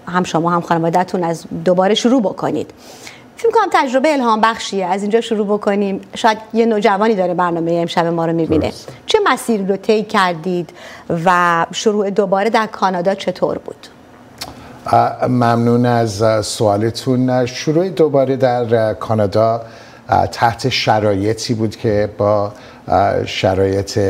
هم شما هم خانواده‌تون از دوباره شروع بکنید. فکر می‌کنم تجربه الهام بخشیه. از اینجا شروع بکنیم. شاید یه نوجوانی داره برنامه امشب ما رو می‌بینه. چه مسیری رو طی کردید و شروع دوباره در کانادا چطور بود؟ ممنون از سوالتون. شروع دوباره در کانادا تحت شرایطی بود که با شرایط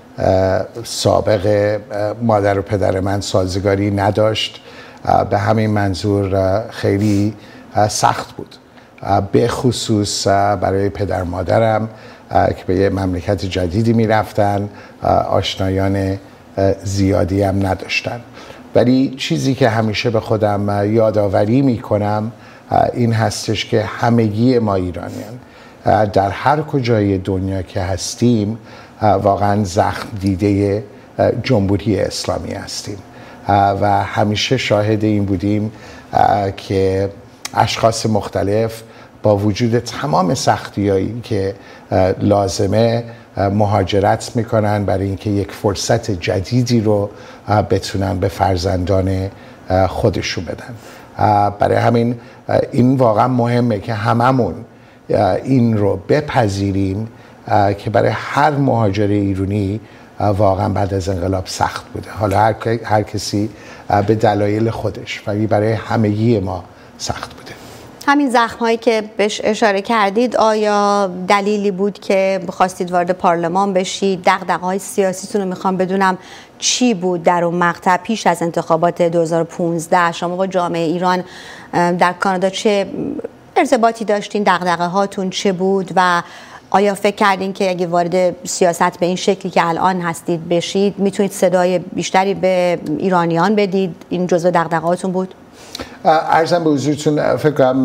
سابق مادر و پدر من سازگاری نداشت. به همین منظور خیلی سخت بود، به خصوص برای پدر مادرم که به یه مملکت جدیدی می رفتن، آشنایان زیادی هم نداشتن. ولی چیزی که همیشه به خودم یادآوری می کنم این هستش که همگی ما ایرانیان در هر کجای دنیا که هستیم واقعا زخم دیده جمهوری اسلامی هستیم و همیشه شاهد این بودیم که اشخاص مختلف با وجود تمام سختی‌هایی که لازمه مهاجرت میکنن برای اینکه یک فرصت جدیدی رو بتونن به فرزندان خودشون بدن. برای همین این واقعا مهمه که هممون این رو بپذیریم که برای هر مهاجر ایرانی واقعا بعد از انقلاب سخت بوده. حالا هر کسی به دلایل خودش، ولی برای همگی ما سخت بوده. همین زخم‌هایی که بهش اشاره کردید آیا دلیلی بود که بخواستید وارد پارلمان بشید؟ دغدغه‌های سیاسیتون رو میخوام بدونم چی بود در اون مقطع پیش از انتخابات 2015؟ شما با جامعه ایران در کانادا چه ارتباطی داشتین؟ دغدغه‌هاتون چه بود و آیا فکر کردین که اگه وارد سیاست به این شکلی که الان هستید بشید میتونید صدای بیشتری به ایرانیان بدید؟ این جزء دغدغه‌هاتون بود؟ عرضم به حضورتون فکر کنم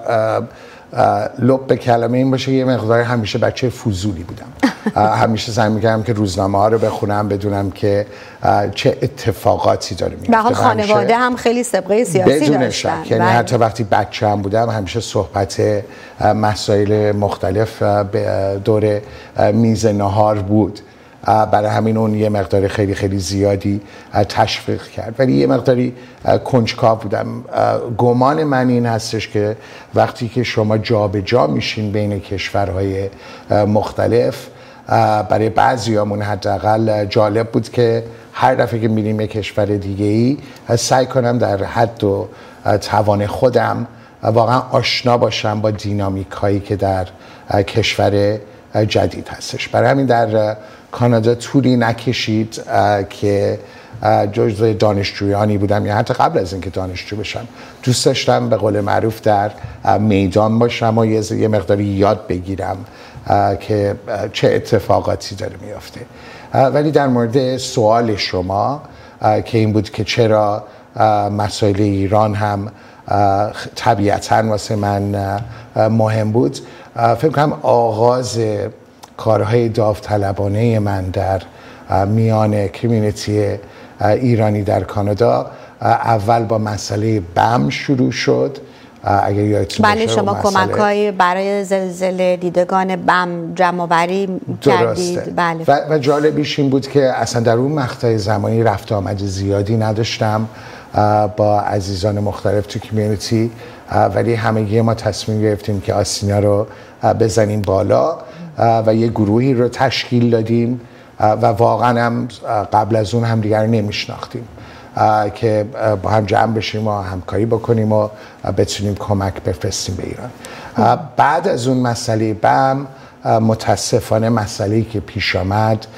لب به کلمه این باشه یه مقدار همیشه بچه فضولی بودم. همیشه سعی می‌کردم که روزنامه ها رو بخونم بدونم که چه اتفاقاتی داره میفته. به حال خانواده هم خیلی سابقه سیاسی داشتن. یعنی حتی وقتی بچه هم بودم همیشه صحبت مسائل مختلف به دور میز نهار بود. برای همین اون یه مقدار خیلی خیلی زیادی تشویق کرد، ولی یه مقداری کنجکاو بودم. گمان من این هستش که وقتی که شما جابجا میشین بین کشورهای مختلف، برای بعضیامون حداقل جالب بود که هر دفعه که میریم یک کشور دیگه‌ای سعی کنم در حد و توان خودم واقعا آشنا باشم با دینامیک هایی که در کشور جدید هستش. برای همین در کانادا طولی نکشید که جزو دانشجویانی بودم، یا حتی قبل از اینکه دانشجو بشم دوست داشتم به قول معروف در میدان باشم و یه مقداری یاد بگیرم که چه اتفاقاتی داره میافته. ولی در مورد سوال شما که این بود که چرا مسائل ایران هم طبیعتاً واسه من مهم بود، فکر کنم آغاز کارهای داوطلبانه من در میان کمیونیتی ایرانی در کانادا اول با مسئله بم شروع شد. اگر یادتون باشه شما کمک‌هایی برای زلزله دیدگان بم جمع‌آوری کردید. بله. و جالبیش این بود که اصلا در اون مقطع زمانی رفت آمد زیادی نداشتم با عزیزان مختلف تو کمیونیتی، ولی همگی ما تصمیم گرفتیم که آستینا رو بزنیم بالا و یه گروهی رو تشکیل دادیم و واقعا هم قبل از اون هم دیگر رو نمیشناختیم که با هم جمع بشیم و همکاری بکنیم و بتونیم کمک بفرستیم به ایران. بعد از اون مسئله بم متاسفانه مسئله‌ای که پیش آمد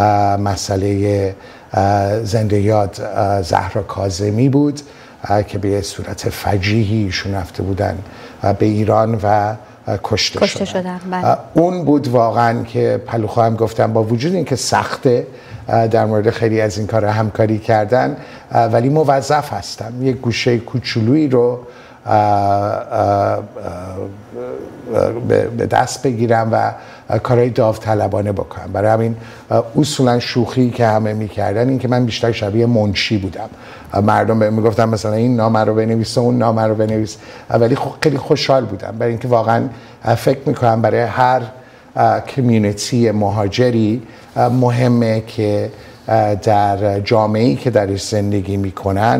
مسئله زنده یاد زهرا کاظمی بود که به صورت فجیحی ایشون رفته بودن به ایران و کشته شدن. بله. اون بود واقعا که پلوخا هم گفتم با وجود اینکه سخته در مورد خیلی از این کارها همکاری کردن، ولی موظف هستم یک گوشه کوچولویی رو به دست بگیرم و کارهای داوطلبانه بکنم. برای همین اصولا شوخی که همه میکردن این که من بیشتر شبیه منشی بودم. مردم بهم میگفتن مثلا این نامه رو بنویس، اون نامه رو بنویس، ولی خیلی خوشحال بودم برای اینکه واقعا فکر میکنم برای هر کمیونیتی مهاجری مهمه که در جامعه‌ای که درش زندگی میکنن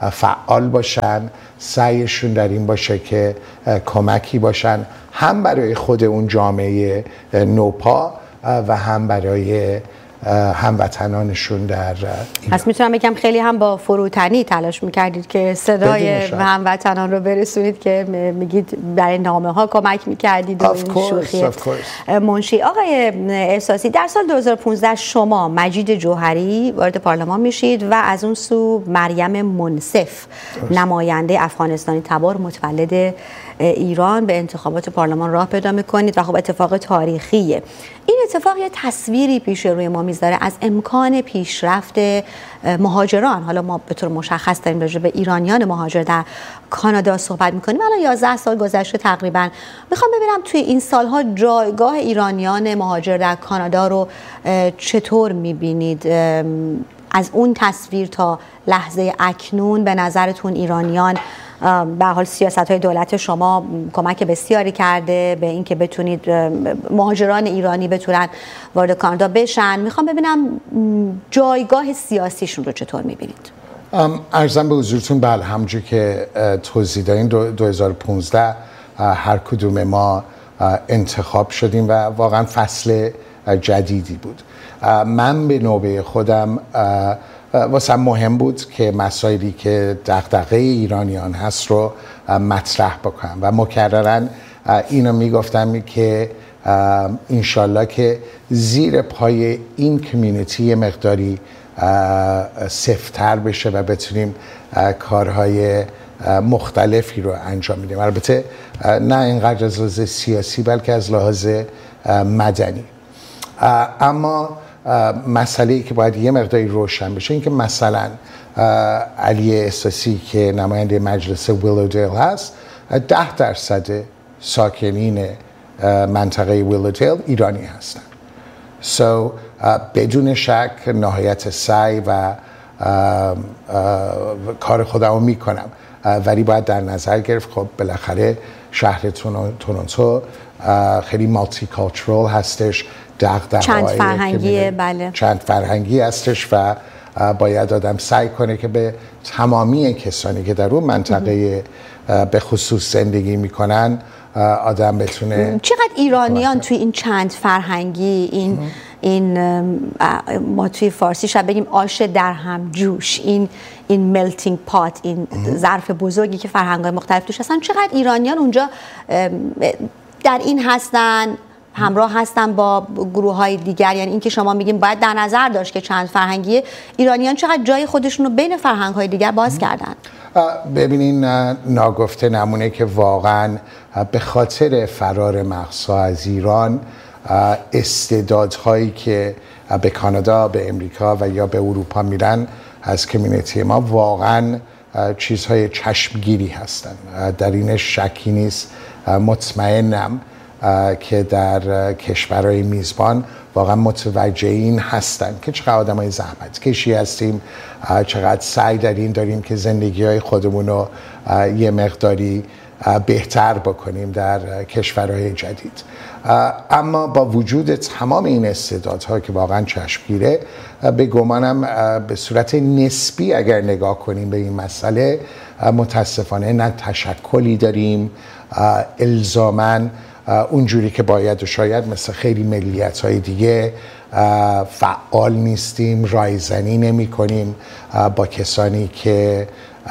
فعال باشن، سعیشون در این باشه که کمکی باشن هم برای خود اون جامعه نوپا و هم برای هموطنانشون در ایران. پس میتونم بگم خیلی هم با فروتنی تلاش میکردید که صدای هموطنان رو برسونید که میگید برای نامه ها کمک میکردید و این شوخی منشی. آقای احساسی، در سال 2015 شما مجید جوهری وارد پارلمان میشید و از اون سو مریم منصف نماینده افغانستانی تبار متولد ایران به انتخابات پارلمان راه پیدا میکنید و خب اتفاق تاریخیه. این اتفاق یه تصویری پیش روی ما میذاره از امکان پیشرفت مهاجران. حالا ما به طور مشخص داریم راجع به ایرانیان مهاجر در کانادا صحبت میکنیم. الان 11 سال گذشته تقریبا. میخوام ببینم توی این سالها جایگاه ایرانیان مهاجر در کانادا رو چطور میبینید؟ از اون تصویر تا لحظه اکنون به نظرتون ایرانیان به حال سیاست‌های دولت شما کمک بسیاری کرده به اینکه بتونید مهاجران ایرانی بتونن وارد کانادا بشن. میخوام ببینم جایگاه سیاسیشون رو چطور میبینید؟ عرضم به حضورتون بله، همونجوری که توضیح دادین 2015 هر کدوم ما انتخاب شدیم و واقعا فصل جدیدی بود. من به نوبه خودم واسه مهم بود که مسائلی که دغدغه ایرانیان هست رو مطرح بکنم و مکرراً اینو میگفتم که انشالله که زیر پای این کمیونیتی مقداری سفت‌تر بشه و بتونیم کارهای مختلفی رو انجام بدیم. البته نه اینقدر از لحاظ سیاسی بلکه از لحاظ مدنی. اما مسئله‌ای که باید یه مقداری روشن بشه این که مثلا علی احساسی که نماینده مجلس ویلودیل هست 10% ساکنین منطقه ویلودیل ایرانی هستن. بدون شک نهایت سعی و کار خودمو میکنم، ولی باید در نظر گرفت خب بالاخره شهر تورنتو خیلی مالتی کالچورال هستش، چند فرهنگیه، بله چند فرهنگی هستش و باید آدم سعی کنه که به تمامی کسانی که در اون منطقه به خصوص زندگی میکنن آدم بتونه. چقدر ایرانیان توی این چند فرهنگی این ما توی فارسی شاید بگیم آش در هم جوش، این ملتینگ پات، این ظرف بزرگی که فرهنگ‌های مختلف توش هستن، چقدر ایرانیان اونجا در این هستن، همراه هستن با گروه‌های دیگر؟ یعنی این که شما میگیم باید در نظر داشت که چند فرهنگیه، ایرانیان چقدر جای خودشون رو بین فرهنگ‌های دیگر باز کردن؟ ببینین ناگفته نمونه که واقعا به خاطر فرار مغزها از ایران استعدادهایی که به کانادا، به امریکا و یا به اروپا میرن از کمیونیتی ما واقعا چیزهای چشمگیری هستن. در این شکی نیست. مطمئنم که در کشورهای میزبان واقعا متوجه این هستن که چقدر آدمای زحمت کشی هستیم، چقدر سعی داریم که زندگی‌های خودمون رو یه مقداری بهتر بکنیم در کشورهای جدید. اما با وجود تمام این استعدادها که واقعا چشمگیره، به گمانم به صورت نسبی اگر نگاه کنیم به این مسئله متاسفانه نه تشکلی داریم الزاماً اونجوری که باید و شاید مثل خیلی ملیت‌های دیگه فعال نیستیم، رایزنی نمی کنیم با کسانی که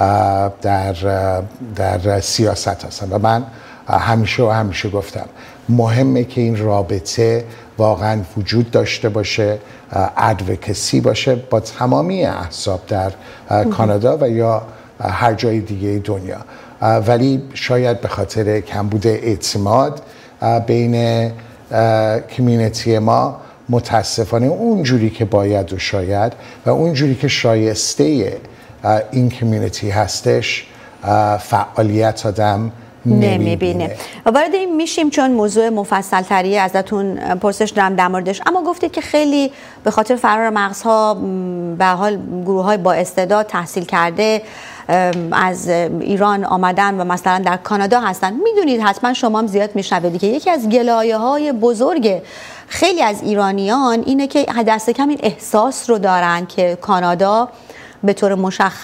در سیاست هستن. و من همیشه گفتم مهمه که این رابطه واقعا وجود داشته باشه، ادوکسی باشه با تمامی احزاب در کانادا و یا هر جای دیگه دنیا. ولی شاید به خاطر کمبود اعتماد بین کمیونیتی ما متاسفانه اونجوری که باید و شاید و اونجوری که شایسته این کمیونیتی هستش فعالیت آدم نمیبینه. وارد این میشیم چون موضوع مفصل تری ازتون پرسش دارم در موردش، اما گفتید که خیلی به خاطر فرار مغزها به حال گروه های با استعداد تحصیل کرده از ایران آمدن و مثلا در کانادا هستن. میدونید حتما شما هم زیاد میشنوید که یکی از گلایه‌های بزرگ خیلی از ایرانیان اینه که دست کم این احساس رو دارن که کانادا به طور مشخص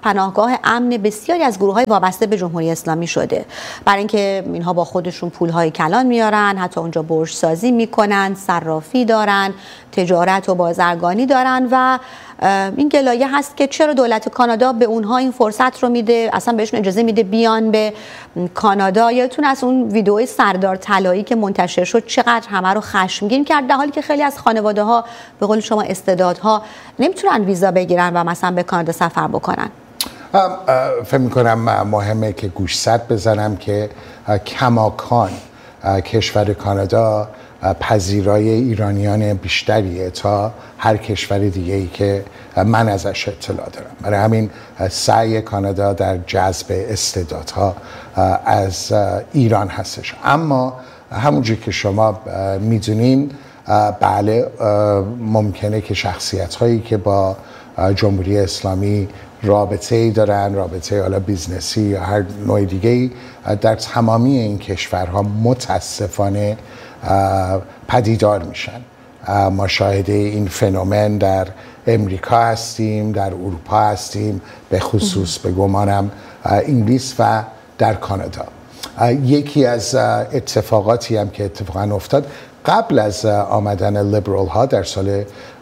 پناهگاه امن بسیاری از گروه‌های وابسته به جمهوری اسلامی شده، برای اینکه اینها با خودشون پول‌های کلان میارن، حتی اونجا برج سازی میکنن، صرافی دارن، تجارت و بازرگانی دارن و این گلایه هست که چرا دولت کانادا به اونها این فرصت رو میده، اصلا بهشون اجازه میده بیان به کانادا. یادتون از اون ویدئوی سردار طلایی که منتشر شد چقدر همه رو خشمگین کرد، در حالی که خیلی از خانواده‌ها به قول شما استعدادها نمیتونن ویزا بگیرن و مثلا به کانادا سفر بکنن. فکر میکنم مهمه که گوشزد بزنم که کماکان کشور کانادا پذیرای ایرانیان بیشتریه تا هر کشور دیگه‌ای که من ازش اطلاع دارم. برای همین سعی کانادا در جذب استعدادها از ایران هستش. اما همونجور که شما میدونین بله ممکنه که شخصیت‌هایی که با جمهوری اسلامی رابطه‌ای دارن، رابطه حالا بیزنسی یا هر نوع دیگه‌ای، در تمامی این کشورها متاسفانه پدیدار میشن. ما شاهد این فنومن در امریکا هستیم، در اروپا هستیم، به خصوص به گمانم انگلیس و در کانادا. یکی از اتفاقاتی هم که اتفاقا افتاد قبل از آمدن لیبرال ها در سال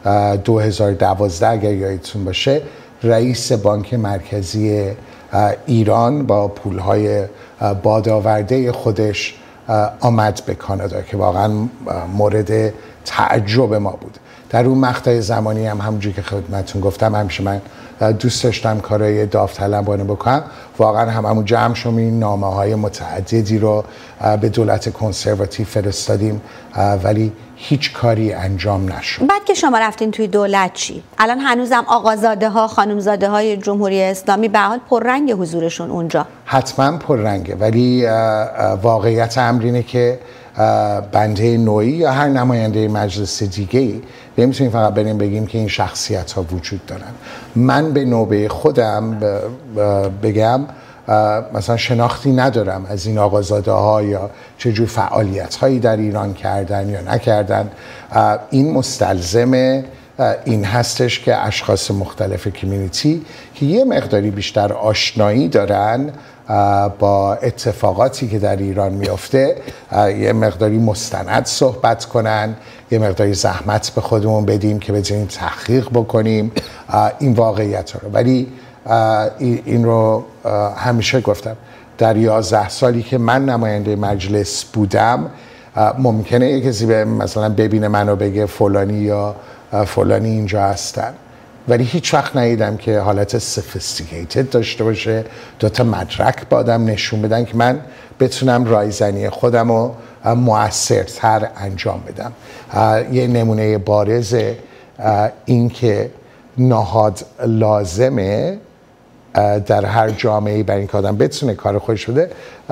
2012 اگر یادتون باشه، رئیس بانک مرکزی ایران با پولهای بادآورده خودش آمد به کانادا که واقعا مورد تعجب ما بود. در اون مقطع زمانی هم همونجوری که خدمتتون گفتم همیشه من دوست داشتم کارهای داوطلبانه بکنم. واقعا همون جمع شدیم، این نامه‌های متعددی رو به دولت کنسرواتیو فرستادیم ولی هیچ کاری انجام نشد. بعد که شما رفتین توی دولت چی؟ الان هنوزم آقازاده ها، خانمزاده های جمهوری اسلامی به حال پررنگ حضورشون اونجا؟ حتما پررنگه، ولی واقعیت امر اینه که بنده نوعی یا هر نماینده مجلس دیگه‌ای نمیتونیم فقط بریم بگیم که این شخصیت ها وجود دارن. من به نوبه خودم بگم مثلا شناختی ندارم از این آقازاده ها یا چجور فعالیت هایی در ایران کردن یا نکردن. این مستلزم این هستش که اشخاص مختلف کمیونیتی که یه مقداری بیشتر آشنایی دارن با اتفاقاتی که در ایران میفته یه مقداری مستند صحبت کنن، یه مقداری زحمت به خودمون بدیم که بتونیم تحقیق بکنیم این واقعیت رو. ولی این رو همیشه گفتم در 11 سالی که من نماینده مجلس بودم ممکنه یه کسی مثلا ببینه منو بگه فلانی یا فلانی اینجا هستن، ولی هیچ وقت ندیدم که حالت سفیستیکیتد داشته باشه، دوتا مدرک با آدم نشون بدن که من بتونم رایزنی خودم رو مؤثرتر انجام بدم. یه نمونه بارز این که نهاد لازمه در هر جامعه‌ای برای اینکه آدم بتونه کار خودش بده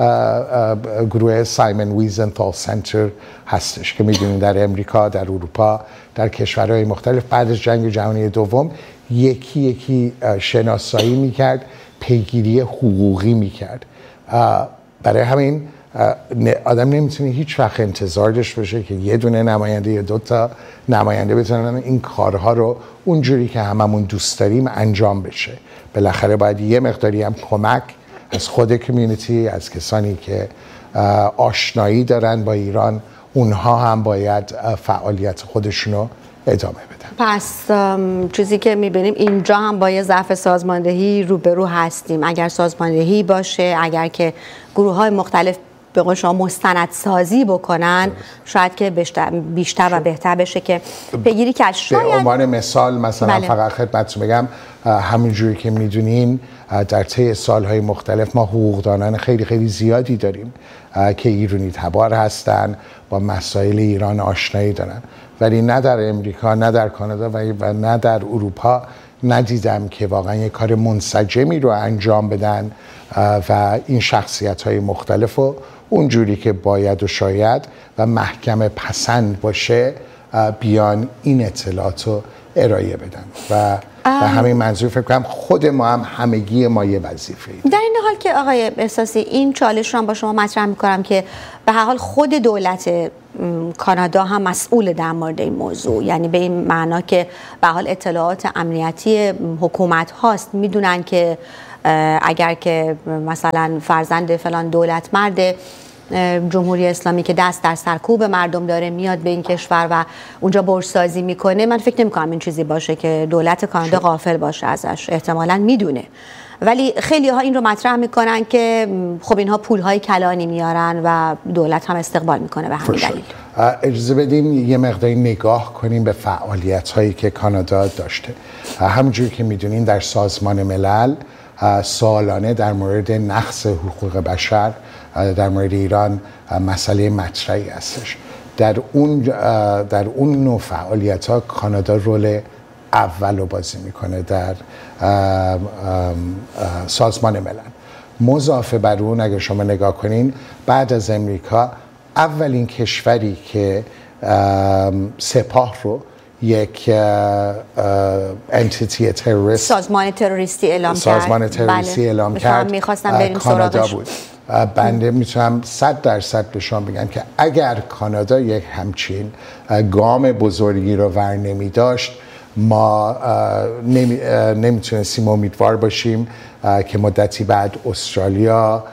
گروه سایمن ویزنتال سنتر هستش که میدونید در امریکا، در اروپا، در کشورهای مختلف بعد از جنگ جهانی دوم یکی یکی شناسایی میکرد، پیگیری حقوقی میکرد. برای همین آدم نمیتونه هیچ وقت انتظار داشته باشه که یه دونه نماینده یا دوتا نماینده بتونن این کارها رو اونجوری که هممون دوست داریم انجام بشه. بالاخره باید یه مقداری هم کمک از خود کمیونیتی، از کسانی که آشنایی دارن با ایران، اونها هم باید فعالیت خودشونو ادامه بدن. پس چیزی که میبینیم اینجا هم با یه ضعف سازماندهی روبرو هستیم. اگر سازماندهی باشه، اگر که گروه های مختلف به قول شما مستندسازی بکنن شاید که بیشتر و بهتر بشه که پیگیری کرد. به عنوان مثال مثلا فقط خدمتتون بگم همینجوری که میدونین در طی سالهای مختلف ما حقوقدانان خیلی خیلی زیادی داریم که ایرانی تبار هستن، با مسائل ایران آشنایی دارن، ولی نه در امریکا، نه در کانادا و نه در اروپا ندیدم که واقعا یک کار منسجمی رو انجام بدن و این شخصیت‌های مختلف رو اونجوری که باید و شاید و محکم پسند باشه بیان این اطلاعات رو ارائه بدن و به همین منظور فکر کنم خود ما هم همگی ما یه وظیفه ایم. در این حال که آقای احساسی این چالش رو هم با شما مطرح می‌کنم که به هر حال خود دولت کانادا هم مسئول در مورد این موضوع، یعنی به این معنا که به حال اطلاعات امنیتی حکومت هاست، میدونن که اگر که مثلا فرزند فلان دولت مرد جمهوری اسلامی که دست در سرکوب مردم داره میاد به این کشور و اونجا برج‌سازی میکنه، من فکر نمی‌کنم این چیزی باشه که دولت کانادا غافل باشه ازش، احتمالاً میدونه. ولی خیلی ها این رو مطرح میکنن که خب اینها پولهای کلانی میارن و دولت هم استقبال میکنه به همین دلیل. اجازه بدیم یه مقداری نگاه کنیم به فعالیت هایی که کانادا داشته. همونجوری که میدونین در سازمان ملل سالانه در مورد نقض حقوق بشر در مورد ایران مسئله مطرحی هستش. در اون نوع فعالیت ها کانادا رول اول رو بازی میکنه در سازمان ملل. مضافه بر اون اگر شما نگاه کنین، بعد از امریکا اولین کشوری که سپاه رو یک انتیتی تروریست، سازمان تروریستی اعلام کرد، میخواستم بریم کانادا بود. بنده میتونم 100% به شما بگم که اگر کانادا یک همچین گام بزرگی رو ور نمی داشت، ما نمیتونستیم امیدوار باشیم که مدتی بعد استرالیا،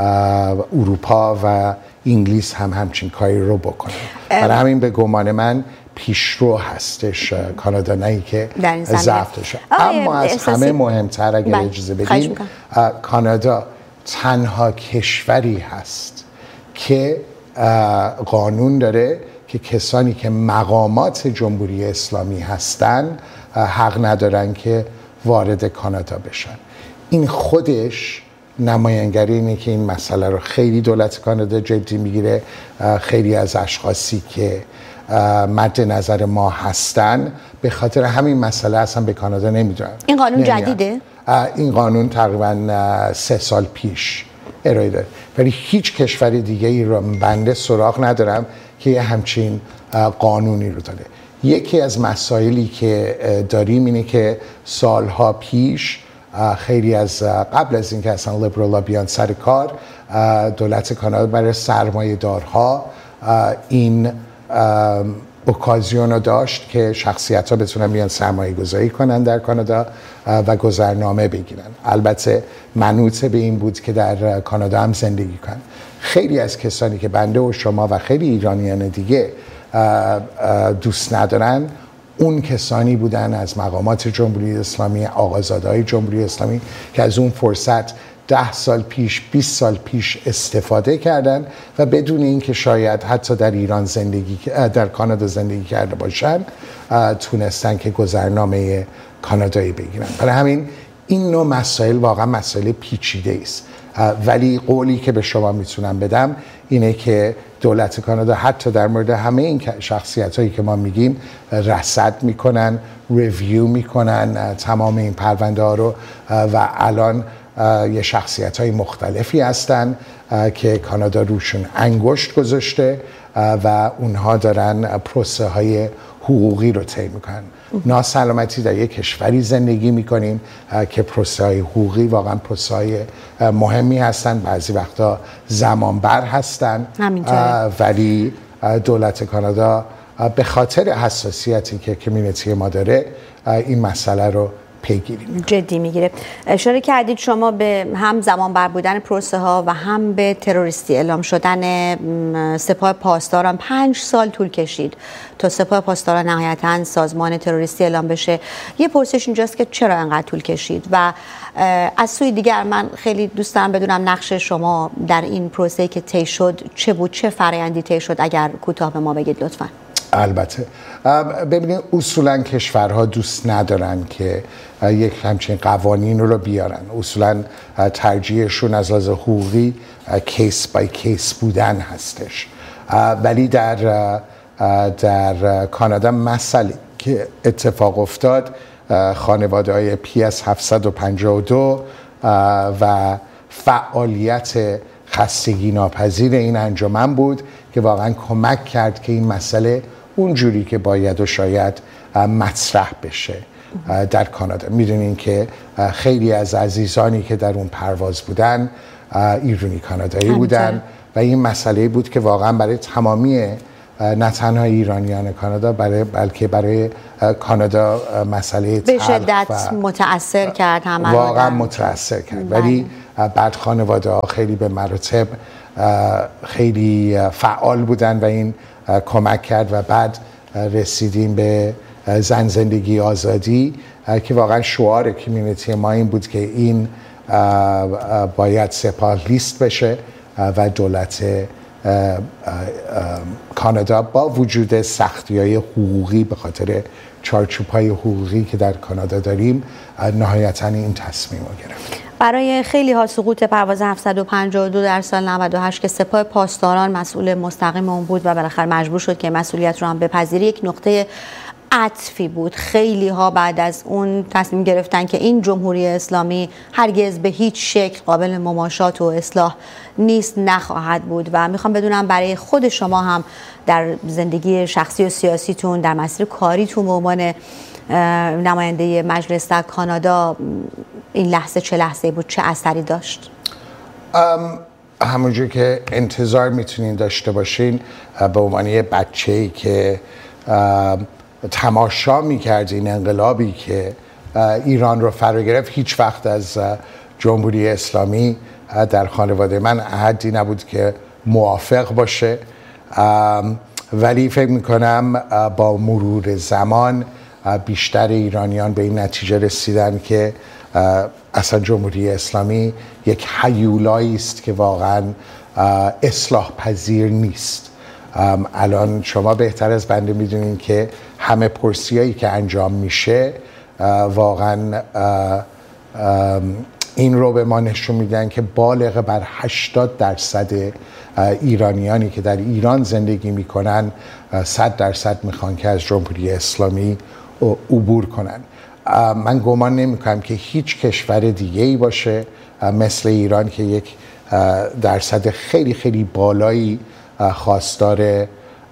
اروپا و انگلیس هم همچین کاری رو بکنن. برای همین به گمان من پیشرو هستش کانادا، نه ای که ضعفش. اما از همه مهمتر اگر اجازه بدین، کانادا تنها کشوری هست که قانون داره که کسانی که مقامات جمهوری اسلامی هستن حق ندارن که وارد کانادا بشن. این خودش نمایانگری اینه که این مسئله رو خیلی دولت کانادا جدی میگیره. خیلی از اشخاصی که مد نظر ما هستن به خاطر همین مسئله اصلا به کانادا نمیدونن. این قانون جدیده؟ این قانون تقریبا 3 سال پیش ارائه داد، ولی هیچ کشور دیگه ای رو بنده سراغ ندارم که یه همچین قانونی رو داره. یکی از مسائلی که داریم اینه که سالها پیش خیلی از قبل از اینکه اصلا لیبرالا بیان سر کار، دولت کانادا برای سرمایه دارها این اوکازیون رو داشت که شخصیت ها بتونن بیان سرمایه گذاری کنن در کانادا و گذرنامه بگیرن. البته منوط به این بود که در کانادا هم زندگی کنن. خیلی از کسانی که بنده و شما و خیلی ایرانیان دیگه دوست ندارن، اون کسانی بودن از مقامات جمهوری اسلامی، آقازاده‌های جمهوری اسلامی که از اون فرصت 10 سال پیش، 20 سال پیش استفاده کردن و بدون اینکه شاید حتی در کانادا زندگی کرده باشن تونستن که گذرنامه کانادایی بگیرن. برای همین این نوع مسائل واقعا مسائل پیچیده است، ولی قولی که به شما میتونم بدم اینه که دولت کانادا حتی در مورد همه این شخصیت هایی که ما میگیم رصد میکنن، ریویو میکنن تمام این پرونده ها رو و الان یه شخصیت های مختلفی هستن که کانادا روشون انگشت گذاشته و اونها دارن پروسه های حقوقی رو طی میکنن. ناسلامتی در یک کشوری زندگی میکنیم که پروسه های حقوقی واقعا پروسه های مهمی هستن، بعضی وقتا زمانبر هستن، ولی دولت کانادا به خاطر حساسیتی که کمیونیتی ما داره این مسئله رو پیگیری جدی میگیره. اشاره کردید شما به هم زمانبر بودن پروسه ها و هم به تروریستی اعلام شدن سپاه پاسداران. 5 سال طول کشید تا سپاه پاسداران نهایتاً سازمان تروریستی اعلام بشه. یه پرسش اینجاست که چرا انقدر طول کشید و از سوی دیگر من خیلی دوست دارم بدونم نقش شما در این پروسه‌ای که طی شد چه بود، چه فرآیندی طی شد، اگر کوتاه به ما بگید لطفاً. البته ببینید اصولا کشورها دوست ندارن که یک همچین قوانین رو بیارن. اصولا ترجیحشون از لحاظ حقوقی کیس بای کیس بودن هستش. ولی در کانادا مسئله که اتفاق افتاد، خانواده های PS 752 و فعالیت خستگی ناپذیر این انجمن بود که واقعا کمک کرد که این مسئله اونجوری که باید و شاید مطرح بشه در کانادا. میدونین که خیلی از عزیزانی که در اون پرواز بودن ایرانی کانادایی بودن و این مسئله بود که واقعا برای تمامی نه تنها ایرانیان کانادا بلکه برای کانادا مسئله به شدت متأثر کرد، همه واقعا متأثر کرد. ولی بعد خانواده ها خیلی به مراتب خیلی فعال بودن و این کمک کرد و بعد رسیدیم به زن زندگی آزادی که واقعا شعار کمیونیتی ما این بود که این باید سپاه لیست بشه و دولت کانادا با وجود سختی‌های حقوقی به خاطر چارچوب‌های حقوقی که در کانادا داریم نهایتاً این تصمیم رو گرفت. برای خیلی ها سقوط پرواز 752 در سال 98 که سپاه پاسداران مسئول مستقیم اون بود و بالاخره مجبور شد که مسئولیت رو هم بپذیره، یک نقطه عطفی بود. خیلی ها بعد از اون تصمیم گرفتن که این جمهوری اسلامی هرگز به هیچ شکل قابل مماشات و اصلاح نیست، نخواهد بود. و میخوام بدونم برای خود شما هم در زندگی شخصی و سیاسیتون، در مسیر کاریتون به عنوان نماینده مجلس در کانادا، این لحظه چه لحظه بود، چه اثری داشت؟ همونجور که انتظار میتونین داشته باشین، به عنوان یه بچه‌ای که تماشا میکرد این انقلابی که ایران رو فرا گرفت، هیچ وقت از جمهوری اسلامی در خانواده من احدی نبود که موافق باشه، ولی فکر میکنم با مرور زمان بیشتر ایرانیان به این نتیجه رسیدن که اصلا جمهوری اسلامی یک هیولایی است که واقعا اصلاح پذیر نیست. الان شما بهتر از بنده میدونین که همه پرسیایی که انجام میشه واقعا این رو به ما نشون میدن که بالغ بر 80% ایرانیانی که در ایران زندگی میکنن 100% میخوان که از جمهوری اسلامی عبور کنن. من گمان نمیکنم که هیچ کشور دیگه‌ای باشه مثل ایران که یک درصد خیلی خیلی بالایی خواستار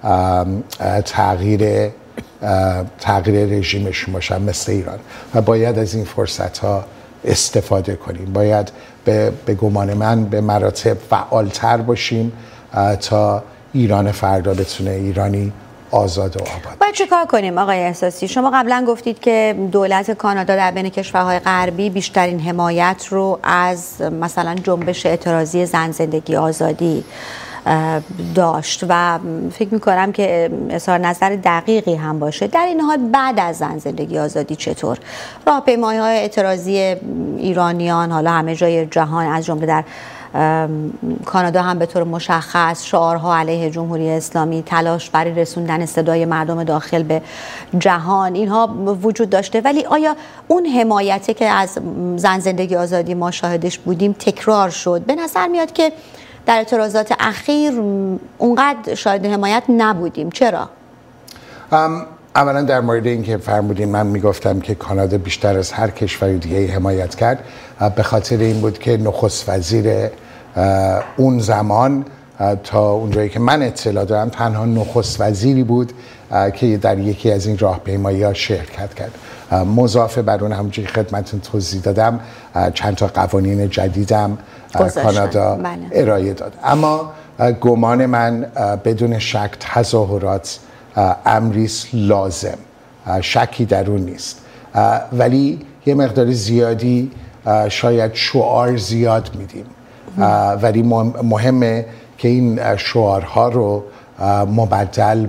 تغییر رژیمشون باشن مثل ایران و باید از این فرصت ها استفاده کنیم. باید به گمان من به مراتب فعالتر باشیم تا ایران فردا بتونه ایرانی آزاد و آباد. باید چه کار کنیم آقای احساسی؟ شما قبلا گفتید که دولت کانادا در بین کشورهای غربی بیشترین حمایت رو از مثلا جنبش اعتراضی زن زندگی آزادی داشت و فکر میکنم که اظهار نظر دقیقی هم باشه. در این حال بعد از زن زندگی آزادی چطور راهپیمایی‌های اعتراضی ایرانیان حالا همه جای جهان از جمله در کانادا هم به طور مشخص شعارها علیه جمهوری اسلامی، تلاش برای رسوندن صدای مردم داخل به جهان، اینها وجود داشته، ولی آیا اون حمایتی که از زن زندگی آزادی ما شاهدش بودیم تکرار شد؟ به نظر میاد که در اعتراضات اخیر اونقدر شاهد حمایت نبودیم. چرا؟ اولا در مورد این که فرمودین، من میگفتم که کانادا بیشتر از هر کشور دیگه حمایت کرد به خاطر این بود که نخست وزیر اون زمان تا اونجایی که من اطلاع دارم تنها نخست وزیری بود که در یکی از این راهپیمایی‌ها شرکت کرد. مضاف بر اون، همونجوری خدمتتون توضیح دادم، چند تا قوانین جدیدم کانادا ارائه داد. اما گمان من بدون شک تظاهرات امریست لازم، شکی در اون نیست، ولی یه مقدار زیادی شاید شعار زیاد میدیم، ولی مهمه که این شعارها رو مبدل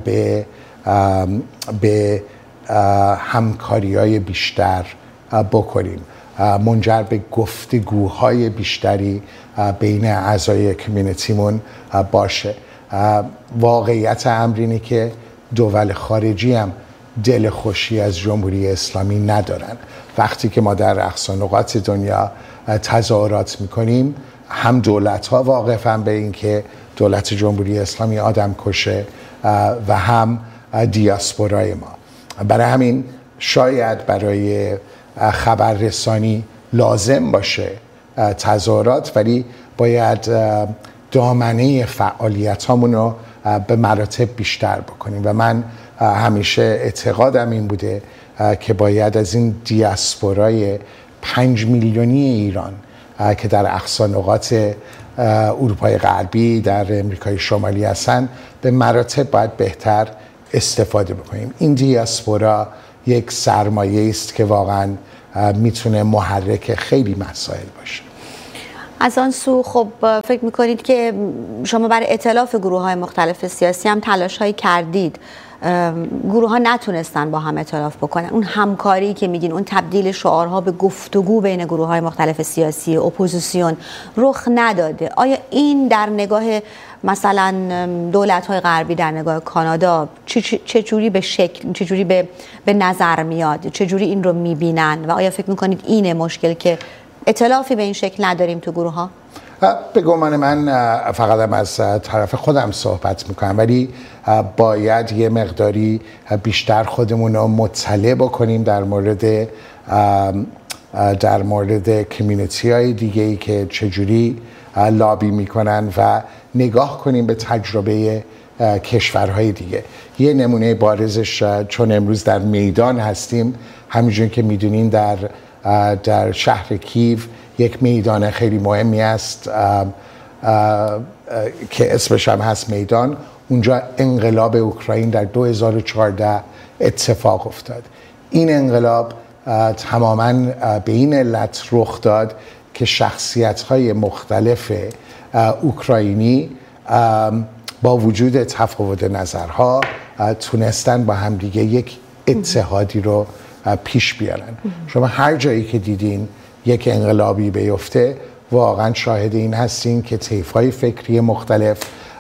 به همکاری‌های بیشتر بکنیم، منجر به گفتگوهای بیشتری بین اعضای کمیونیتیمون باشه. واقعیت امر اینه که دول خارجی هم دل خوشی از جمهوری اسلامی ندارن. وقتی که ما در اقصا نقاط دنیا تظاهرات میکنیم، هم دولت ها واقفن به این که دولت جمهوری اسلامی آدم کشه و هم دیاسپورای ما. برای همین شاید برای خبررسانی لازم باشه تظاهرات، ولی باید دامنه فعالیت هامون رو به مراتب بیشتر بکنیم و من همیشه اعتقادم این بوده که باید از این دیاسپورای 5 میلیونی ایران که در اقصا نقاط اروپای غربی، در امریکای شمالی هستن، به مراتب باید بهتر استفاده بکنیم. این دیاسپورا یک سرمایه است که واقعا میتونه محرک خیلی مسائل باشه. از آن سو خب فکر میکنید که شما برای ائتلاف گروه‌های مختلف سیاسی هم تلاش‌هایی کردید، گروه‌ها نتونستن با هم ائتلاف بکنن، اون همکاری که میگین، اون تبدیل شعارها به گفتگو بین گروه‌های مختلف سیاسی اپوزیسیون رخ نداده. آیا این در نگاه مثلا دولت‌های غربی، در نگاه کانادا چجوری به شکل، چجوری به نظر میاد، چجوری این رو میبینن و آیا فکر میکنید اینه مشکل که ائتلافی به این شکل نداریم تو گروه‌ها؟ به گمان من فقط هم از طرف خودم صحبت میکنم، ولی باید یه مقداری بیشتر خودمون رو مطلع بکنیم در مورد کمیونیتی های دیگه ای که چجوری لابی میکنن و نگاه کنیم به تجربه کشورهای دیگه. یه نمونه بارزش، چون امروز در میدان هستیم، همینجور که میدونین در شهر کیو یک میدان خیلی مهمی است که اسمش هم هست میدان. اونجا انقلاب اوکراین در 2014 اتفاق افتاد. این انقلاب تماماً به این علت رخ داد که شخصیت‌های مختلف اوکراینی با وجود تفاوت نظرها تونستن با همدیگه یک اتحادی رو پیش بیارن. شما هر جایی که دیدین یک انقلابی بیفته، واقعا شاهد این هستین که طیف‌های فکری مختلف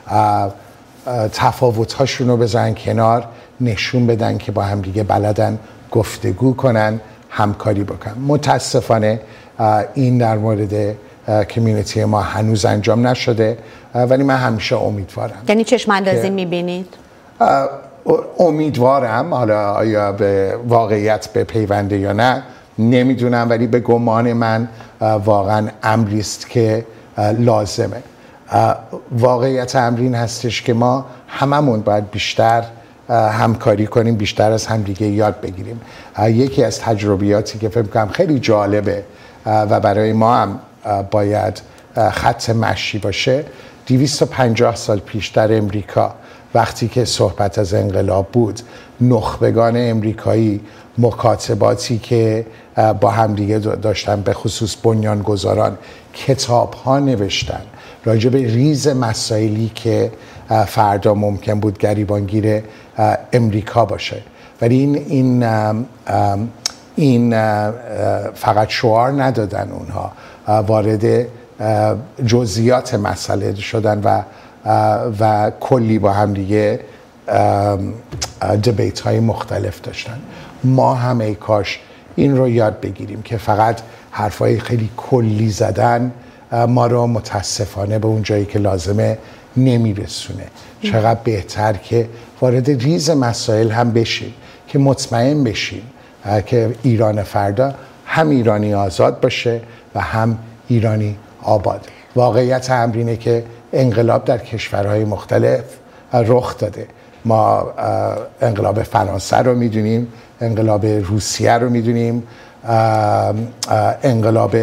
تفاوت‌هاشون رو بذارن کنار، نشون بدن که با همدیگه بلدن گفتگو کنن، همکاری بکنن. متاسفانه این در مورد کمیونیتی ما هنوز انجام نشده، ولی من همیشه امیدوارم. یعنی چشم اندازی می‌بینید؟ امیدوارم، حالا آیا به واقعیت بپیونده یا نه نمیدونم، ولی به گمان من واقعا امری است که لازمه. واقعیت امر این هستش که ما هممون باید بیشتر همکاری کنیم، بیشتر از همدیگه یاد بگیریم. یکی از تجربیاتی که فکر می‌کنم خیلی جالبه و برای ما هم باید خط مشی باشه، 250 سال پیش در امریکا وقتی که صحبت از انقلاب بود، نخبگان امریکایی مکاتباتی که با همدیگه داشتن، به خصوص بنیانگذاران، کتاب‌ها نوشتن راجع به ریز مسائلی که فردا ممکن بود گریبانگیر امریکا باشه. ولی این فقط شعار ندادن، اونها وارد جزئیات مسئله شدن و کلی با هم دیگه دیبیت های مختلف داشتن. ما هم ای کاش این رو یاد بگیریم که فقط حرفای خیلی کلی زدن ما رو متاسفانه به اون جایی که لازمه نمیرسونه. چقدر بهتر که وارد ریز مسائل هم بشیم، که مطمئن بشیم که ایران فردا هم ایرانی آزاد باشه و هم ایرانی آباد. واقعیت امر اینه که انقلاب در کشورهای مختلف رخ داده. ما انقلاب فرانسه رو میدونیم، انقلاب روسیه رو میدونیم، انقلاب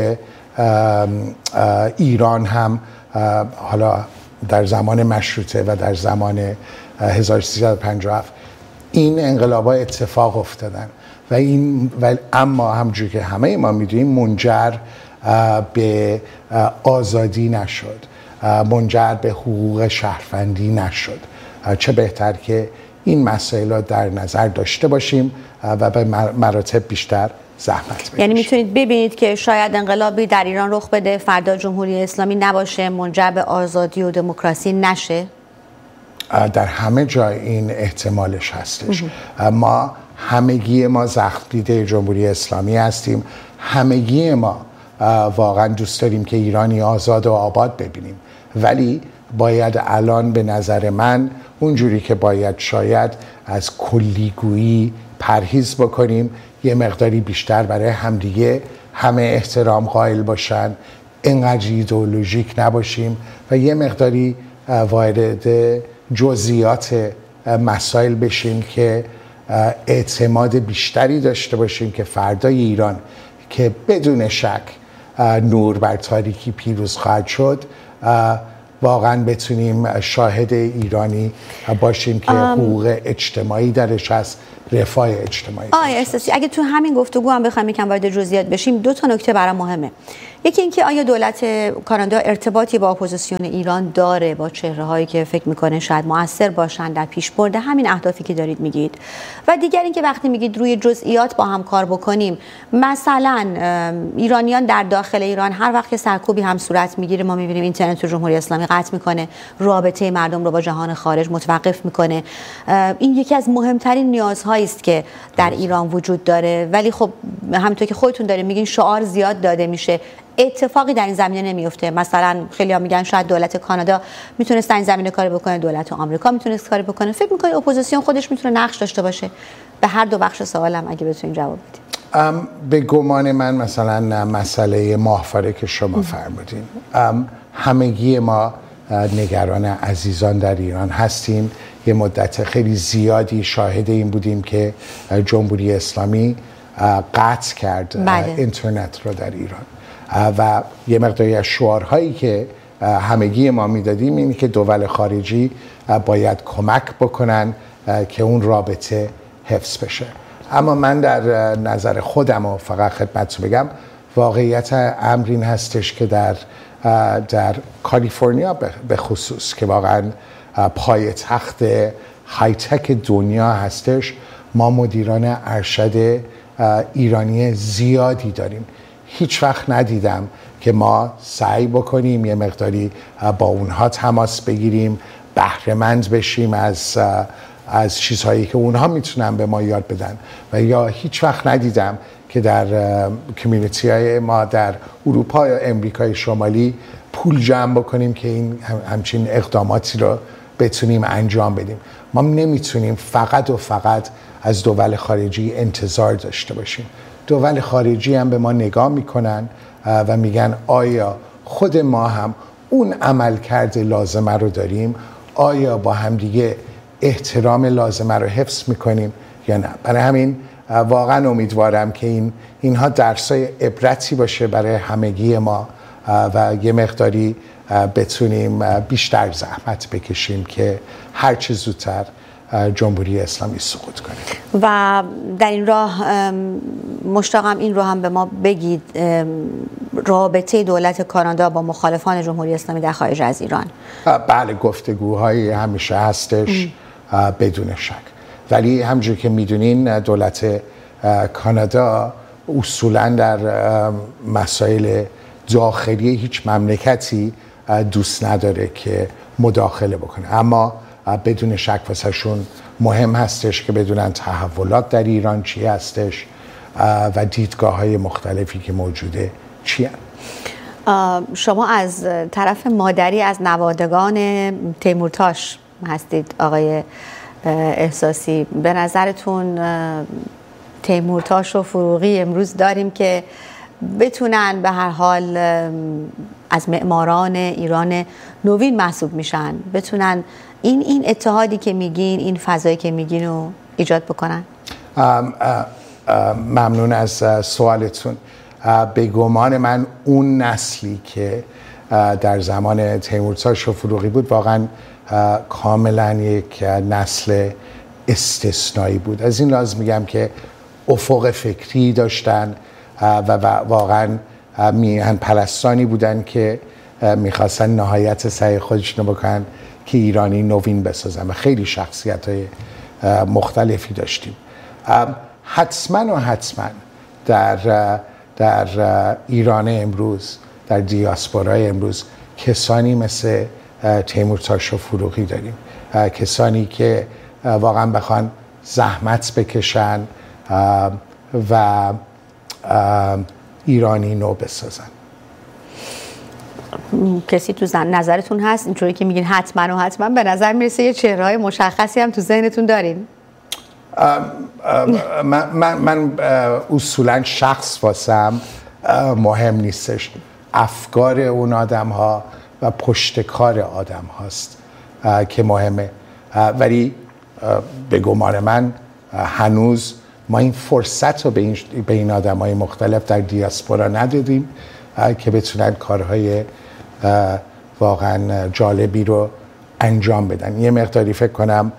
ایران هم حالا در زمان مشروطه و در زمان 1357 این انقلاب‌ها اتفاق افتادن و اما همونجوری که همه ما میدونیم منجر به آزادی نشد، منجر به حقوق شهروندی نشد. چه بهتر که این مسائل رو در نظر داشته باشیم و به مراتب بیشتر زحمت بکشیم. یعنی میتونید ببینید که شاید انقلابی در ایران رخ بده، فردا جمهوری اسلامی نباشه، منجر به آزادی و دموکراسی نشه؟ در همه جای این احتمالش هستش. ما همگی ما زخم دیده جمهوری اسلامی هستیم، همگی ما واقعا دوست داریم که ایرانی آزاد و آباد ببینیم، ولی باید الان به نظر من اونجوری که باید شاید از کلیگویی پرهیز بکنیم، یه مقداری بیشتر برای همدیگه همه احترام قائل باشن، اینقدر ایدئولوژیک نباشیم و یه مقداری وارد جزئیات مسائل بشیم که اعتماد بیشتری داشته باشیم که فردای ایران که بدون شک نور بر تاریکی پیروز خواهد شد، واقعا بتونیم شاهد ایرانی باشیم که حقوق اجتماعی درش هست، رفاه اجتماعی. احساسی اگه تو همین گفتگو هم بخوایم یکم وارد جزئیات بشیم، دو تا نکته برام مهمه. یکی اینکه آیا دولت کانادا ارتباطی با اپوزیسیون ایران داره، با چهره‌هایی که فکر می‌کنه شاید مؤثر باشن در پیشبرد همین اهدافی که دارید میگید؟ و دیگر اینکه وقتی میگید روی جزئیات با هم کار بکنیم، مثلا ایرانیان در داخل ایران هر وقت که سرکوبی هم صورت میگیره، ما می‌بینیم اینترنت رو جمهوری اسلامی قطع می‌کنه، رابطه مردم رو با جهان خارج متوقف می‌کنه. این یکی از مهمترین نیازهایی است که در ایران وجود داره، ولی خب همونطور که خودتون دارین میگین شعار زیاد داده میشه، اتفاقی در این زمینه نمیفته. مثلا خیلی‌ها میگن شاید دولت کانادا میتونست در این زمینه کاری بکنه، دولت آمریکا میتونست کاری بکنه. فکر می‌کنید اپوزیسیون خودش میتونه نقش داشته باشه؟ به هر دو بخش سوالم اگه بتونین جواب بدید. به گمان من مثلا مسئله ماهواره که شما فرمودین، همگی ما نگران عزیزان در ایران هستیم. یه مدت خیلی زیادی شاهد این بودیم که جمهوری اسلامی قطع کرد اینترنت رو در ایران و یه مقداری از شعارهایی که همگی ما میدادیم اینه که دول خارجی باید کمک بکنن که اون رابطه حفظ بشه. اما من در نظر خودم و فقط خدمتتون بگم، واقعیت امر این هستش که در کالیفرنیا به خصوص که واقعا پایتخت های تک دنیا هستش، ما مدیران ارشد ایرانی زیادی داریم. هیچ وقت ندیدم که ما سعی بکنیم یه مقداری با اونها تماس بگیریم، بهره‌مند بشیم از چیزهایی که اونها میتونن به ما یاد بدن، و یا هیچ وقت ندیدم که در کمیونیتی های ما در اروپا یا امریکای شمالی پول جمع بکنیم که این همچین اقداماتی رو بتونیم انجام بدیم. ما نمیتونیم فقط و فقط از دول خارجی انتظار داشته باشیم. دول خارجی هم به ما نگاه میکنن و میگن آیا خود ما هم اون عملکرد لازمه رو داریم؟ آیا با همدیگه احترام لازمه رو حفظ میکنیم یا نه؟ برای همین واقعا امیدوارم که اینها درسای عبرتی باشه برای همگی ما و یه مقداری بتونیم بیشتر زحمت بکشیم که هر چه زودتر جمهوری اسلامی سقوط کنه. و در این راه مشتاقم این رو هم به ما بگید، رابطه دولت کانادا با مخالفان جمهوری اسلامی در خارج از ایران. بله، گفتگوهای همیشه هستش بدون شک، ولی همونجور که میدونین دولت کانادا اصولا در مسائل داخلی هیچ مملکتی دوست نداره که مداخله بکنه، اما بدون شک واسهشون مهم هستش که بدونن تحولات در ایران چی هستش و دیدگاه‌های مختلفی که موجوده چی هست. شما از طرف مادری از نوادگان تیمورتاش هستید آقای احساسی. به نظرتون تیمورتاش و فروغی امروز داریم که بتونن به هر حال از معماران ایران نوین محسوب میشن، بتونن این اتحادی که میگین، این فضایی که میگین رو ایجاد بکنن؟ ممنون از سوالتون. به گمان من اون نسلی که در زمان تیمورتاش و فروغی بود واقعا کاملا یک نسل استثنایی بود. از این لحاظ میگم که افق فکری داشتن و واقعا میهن پرستانی بودن که میخواستن نهایت سعی خودشون بکنن که ایرانی نوین بسازن و خیلی شخصیت‌های مختلفی داشتیم. حتما در ایران امروز، در دیاسپورای امروز کسانی مثل تیمورتاش و فروغی داریم، کسانی که واقعا بخوان زحمت بکشن و ایرانی نو بسازن. کسی تو نظرتون هست اینطوری که میگین حتما به نظر میرسه یه چهره‌های مشخصی هم تو ذهنتون دارین؟ من اصولا شخص واسم مهم نیستش، افکار اون آدم ها و پشتکار آدم هاست که مهمه، ولی به گمان من هنوز ما این فرصت رو به این آدم های مختلف در دیاسپورا ندادیم که بتونن کارهای واقعا جالبی رو انجام بدن. یه مقداری فکر کنم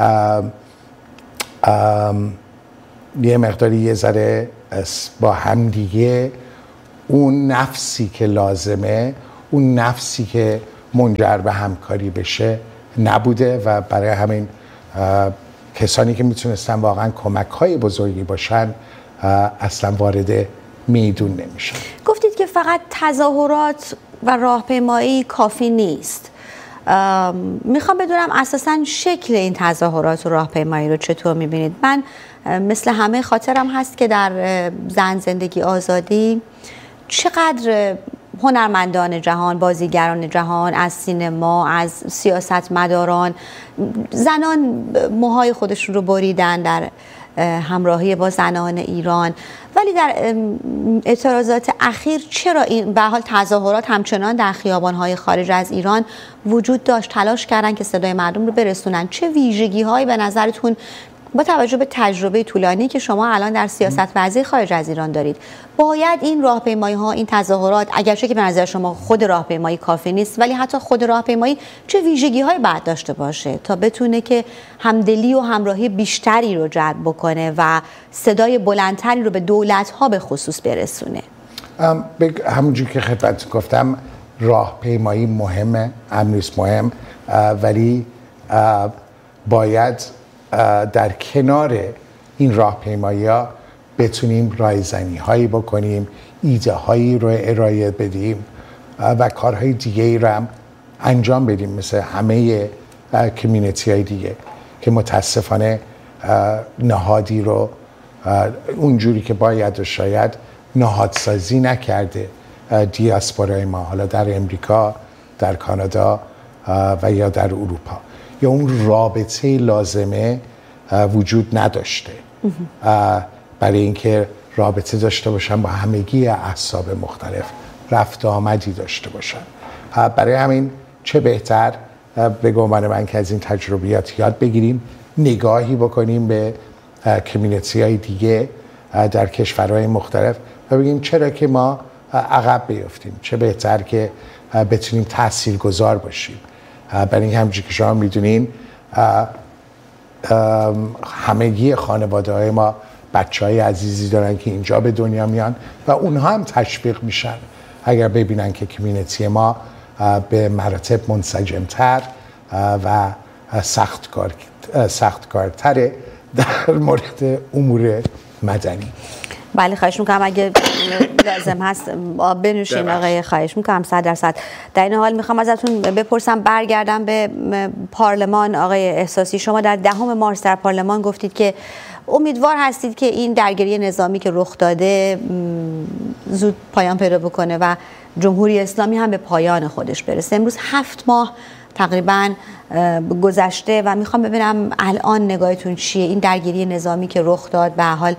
یه ذره با همدیگه اون نفسی که لازمه، اون نفسی که منجر به همکاری بشه نبوده و برای همین کسانی که میتونستن واقعا کمک‌های بزرگی باشن اصلا وارد میدون نمیشن. گفتید که فقط تظاهرات و راهپیمایی کافی نیست. میخوام بدونم اساساً شکل این تظاهرات و راهپیمایی رو چطور میبینید؟ من مثل همه خاطرم هست که در زن زندگی آزادی چقدر هنرمندان جهان، بازیگران جهان، از سینما، از سیاستمداران، زنان موهای خودشون رو بریدن در همراهی با زنان ایران. ولی در اعتراضات اخیر چرا این به حال تظاهرات همچنان در خیابان‌های خارج از ایران وجود داشت؟ تلاش کردن که صدای مردم رو برسونن. چه ویژگی‌هایی به نظرتون با توجه به تجربه طولانی که شما الان در سیاست ورزی خارج از ایران دارید باید این راهپیمایی‌ها، این تظاهرات، اگرچه که به نظر شما خود راهپیمایی کافی نیست، ولی حتی خود راهپیمایی چه ویژگی‌هایی باید داشته باشه تا بتونه که همدلی و همراهی بیشتری رو جلب بکنه و صدای بلندتری رو به دولت‌ها به خصوص برسونه؟ همونجوری که خدمت گفتم راهپیمایی مهمه، امریست مهم، ولی باید در کنار این راهپیمایی‌ها بتونیم رایزنی هایی بکنیم، ایده هایی رو ارائه بدیم و کارهای دیگه ای رو هم انجام بدیم، مثل همه کمیونیتی های دیگه که متاسفانه نهادی رو اونجوری که باید و شاید نهادسازی نکرده دیاسپورای ما، حالا در امریکا، در کانادا و یا در اروپا، یا اون رابطه لازمه وجود نداشته برای اینکه رابطه داشته باشن با همگی احزاب مختلف، رفت آمدی داشته باشن. برای همین چه بهتر به گمان من که از این تجربیات یاد بگیریم، نگاهی بکنیم به کمیونیتی های دیگه در کشورهای مختلف و بگیم چرا که ما عقب بیفتیم، چه بهتر که بتونیم تاثیرگذار باشیم. برای این همونجوری که شما میدونین همگی خانواده های ما بچه های عزیزی دارن که اینجا به دنیا میان و اونها هم تشویق میشن اگر ببینن که کمیونیتی ما به مراتب منسجمتر و سختکارتره در مورد امور مدنی. بله، خواهش میکنم اگه لازم هست بنوشین آقای، خواهش میکنم 100%. در این حال میخوام ازتون بپرسم، برگردم به پارلمان. آقای احساسی، شما در 10 مارس در پارلمان گفتید که امیدوار هستید که این درگیری نظامی که رخ داده زود پایان پیدا بکنه و جمهوری اسلامی هم به پایان خودش برسه. امروز 7 ماه تقریبا گذشته و میخوام ببینم الان نگاهتون چیه؟ این درگیری نظامی که رخ داد به حال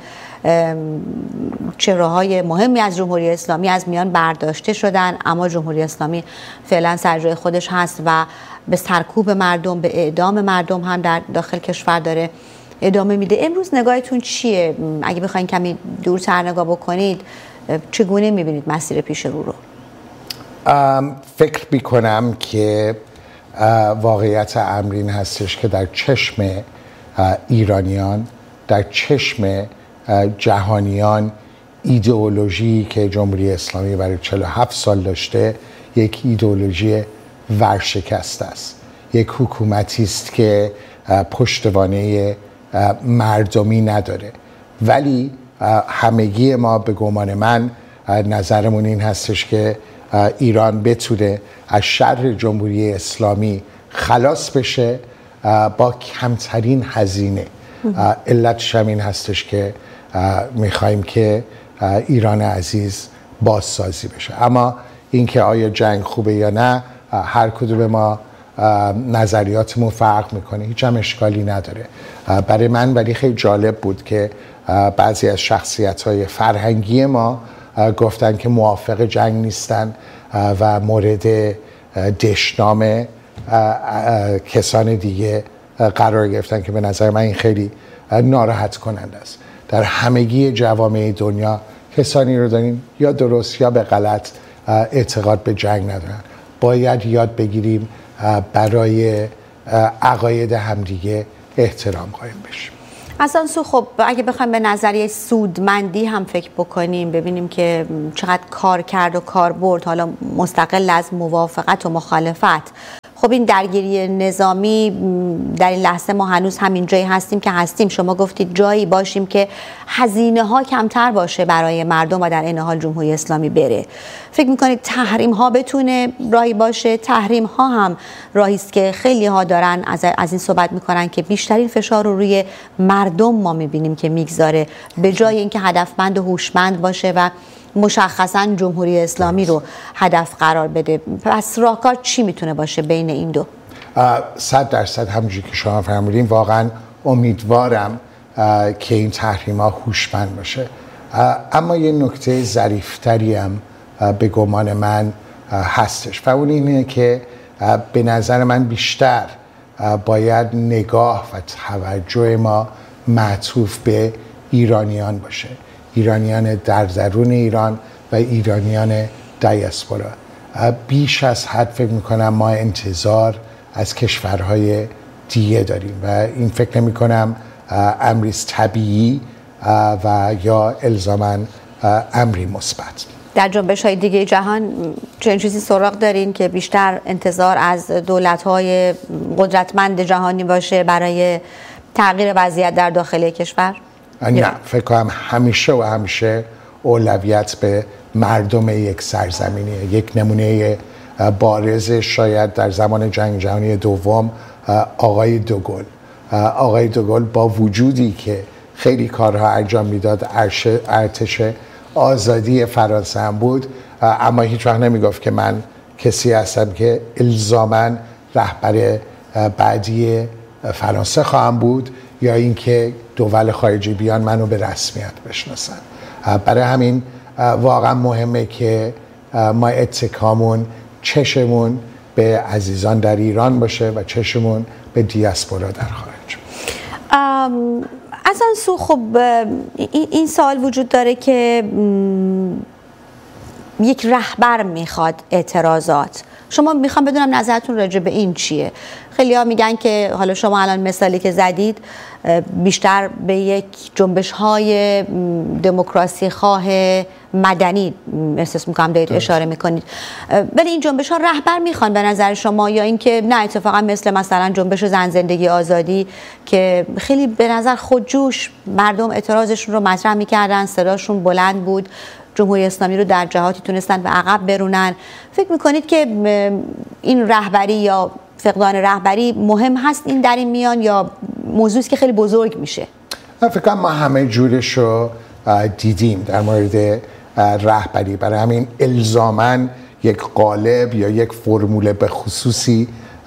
چهره‌های مهمی از جمهوری اسلامی از میان برداشته شدن، اما جمهوری اسلامی فعلا سر جای خودش هست و به سرکوب مردم، به اعدام مردم هم در داخل کشور داره ادامه میده. امروز نگاهتون چیه؟ اگه بخواید کمی دورتر نگاه بکنید چگونه میبینید مسیر پیش رو؟ فکر میکنم که واقعیت امر این هستش که در چشم ایرانیان، در چشم جهانیان، ایدئولوژی که جمهوری اسلامی برای 47 سال داشته یک ایدئولوژی ورشکسته است، یک حکومتی است که پشتوانه مردمی نداره. ولی همگی ما به گمان من نظرمون این هستش که ایران بتونه از شر جمهوری اسلامی خلاص بشه با کمترین هزینه. علتش هم این هستش که میخوایم که ایران عزیز بازسازی بشه. اما اینکه آیا جنگ خوبه یا نه، هر کدوم ما نظریاتمون فرق میکنه، هیچ هم اشکالی نداره. برای من ولی خیلی جالب بود که بعضی از شخصیت‌های فرهنگی ما گفتن که موافق جنگ نیستن و مورد دشنام کسان دیگه قرار گرفتن که به نظر من این خیلی ناراحت کننده است. در همگی جوامع دنیا کسانی رو داریم یا درست یا به غلط اعتقاد به جنگ ندارن. باید یاد بگیریم برای عقاید همدیگه احترام قائل بشیم. از آن سو خب اگه بخوایم به نظریه سودمندی هم فکر بکنیم، ببینیم که چقدر کار کرد و کار برد، حالا مستقل از موافقت و مخالفت، خب این درگیری نظامی در این لحظه ما هنوز همین جایی هستیم که هستیم. شما گفتید جایی باشیم که هزینه ها کمتر باشه برای مردم و در این حال جمهوری اسلامی بره. فکر میکنید تحریم ها بتونه راهی باشه؟ تحریم ها هم راهی است که خیلی ها دارن از این صحبت میکنن که بیشترین فشار رو روی مردم ما میبینیم که میگذاره، به جای اینکه هدفمند و هوشمند باشه و مشخصاً جمهوری اسلامی رو هدف قرار بده. پس راهکار چی میتونه باشه بین این دو؟ 100% همونجوری که شما فرمودین، واقعاً امیدوارم که این تحریم ها هوشمند باشه. اما یه نکته ظریفتری هم به گمان من هستش و اون اینه که به نظر من بیشتر باید نگاه و توجه ما معطوف به ایرانیان باشه، ایرانیان در درون ایران و ایرانیان دیاسپورا. بیش از حد فکر میکنم ما انتظار از کشورهای دیگه داریم و این فکر نمیکنم امری طبیعی و یا الزاماً امری مثبت. در جنبش‌های دیگه جهان چنین چیزی سراغ دارین که بیشتر انتظار از دولت‌های قدرتمند جهانی باشه برای تغییر وضعیت در داخل کشور؟ نه، فکر کنم همیشه اولویت به مردم یک سرزمینیه. یک نمونه بارز شاید در زمان جنگ جهانی دوم آقای دوگل با وجودی که خیلی کارها انجام میداد، ارتش آزادی فرانسه هم بود، اما هیچ وقت نمیگفت که من کسی هستم که الزاماً رهبر بعدی فرانسه خواهم بود یا اینکه دول خارجی بیان منو به رسمیت بشناسن. برای همین واقعا مهمه که ما اتکامون، چشمون به عزیزان در ایران باشه و چشمون به دیاسپورا در خارج. از آن سو خب این سوال وجود داره که یک رهبر میخواد اعتراضات. شما میخوام بدونم نظرتون راجع به این چیه؟ خیلی ها میگن که حالا شما الان مثالی که زدید بیشتر به یک جنبش های دموکراسی خواه مدنی احساس میکنم دارید اشاره میکنید، ولی این جنبش ها رهبر میخوان به نظر شما، یا اینکه نه اتفاقا مثلا جنبش زن زندگی آزادی که خیلی به نظر خودجوش مردم اعتراضشون رو مطرح میکردن، صداشون بلند بود، جمهوری اسلامی رو در جهاتی تونستن به عقب برونن؟ فکر میکنید که این رهبری یا فقدان رهبری مهم هست این در این میان، یا موضوعی که خیلی بزرگ میشه؟ فکر کنم ما همه جورش رو دیدیم در مورد رهبری، برای همین الزاماً یک قالب یا یک فرمول به خصوصی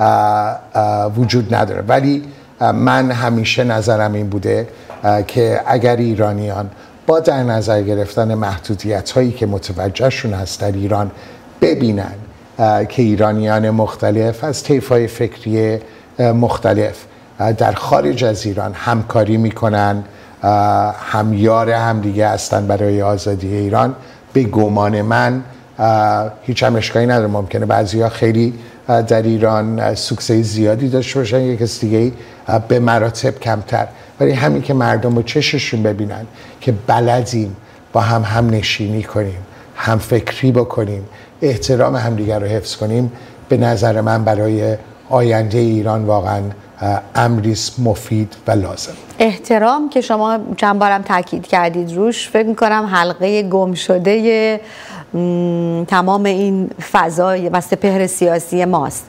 وجود نداره. ولی من همیشه نظرم این بوده که اگر ایرانیان با در نظر گرفتن محدودیت هایی که متوجهشون هست در ایران ببینن که ایرانیان مختلف از طیف‌های فکری مختلف در خارج از ایران همکاری میکنن، همیار همدیگه هستن برای آزادی ایران، به گمان من هیچ هم اشکالی نداره. ممکنه بعضیا خیلی در ایران سوکسه زیادی داشته باشن، یک کس دیگه به مراتب کمتر، ولی همین که مردم رو چششون ببینن که بلدیم با هم نشینی کنیم، هم فکری بکنیم، احترام همدیگر رو حفظ کنیم، به نظر من برای آینده ایران واقعا امریست مفید و لازم. احترام که شما چند بارم تاکید کردید روش، فکر میکنم حلقه گم شده تمام این فضای و سپهر سیاسی ماست.